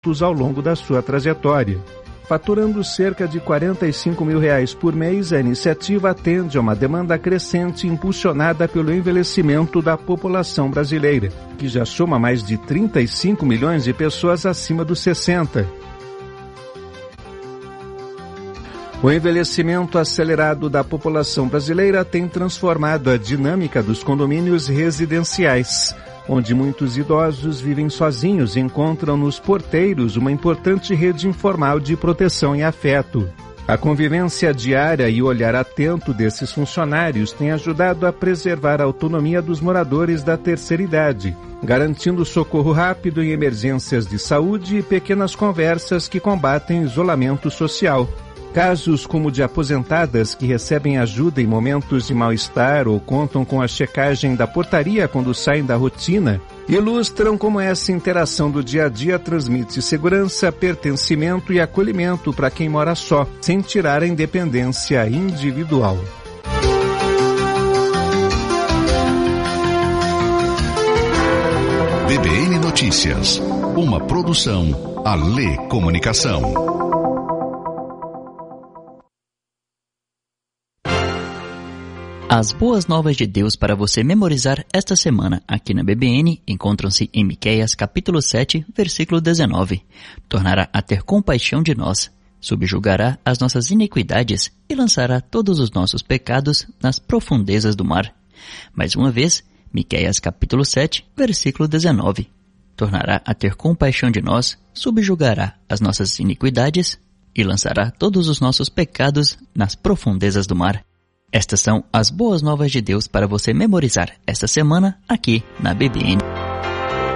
ao longo da sua trajetória. Faturando cerca de R$45 mil por mês, a iniciativa atende a uma demanda crescente impulsionada pelo envelhecimento da população brasileira, que já soma mais de 35 milhões de pessoas acima dos 60. O envelhecimento acelerado da população brasileira tem transformado a dinâmica dos condomínios residenciais, onde muitos idosos vivem sozinhos e encontram nos porteiros uma importante rede informal de proteção e afeto. A convivência diária e o olhar atento desses funcionários tem ajudado a preservar a autonomia dos moradores da terceira idade, garantindo socorro rápido em emergências de saúde e pequenas conversas que combatem isolamento social. Casos como de aposentadas que recebem ajuda em momentos de mal-estar ou contam com a checagem da portaria quando saem da rotina, ilustram como essa interação do dia a dia transmite segurança, pertencimento e acolhimento para quem mora só, sem tirar a independência individual. BBN Notícias, uma produção Alê Comunicação. As boas novas de Deus para você memorizar esta semana aqui na BBN encontram-se em Miqueias capítulo 7, versículo 19. Tornará a ter compaixão de nós, subjugará as nossas iniquidades e lançará todos os nossos pecados nas profundezas do mar. Mais uma vez, Miqueias capítulo 7, versículo 19. Tornará a ter compaixão de nós, subjugará as nossas iniquidades e lançará todos os nossos pecados nas profundezas do mar. Estas são as boas novas de Deus para você memorizar esta semana aqui na BBN.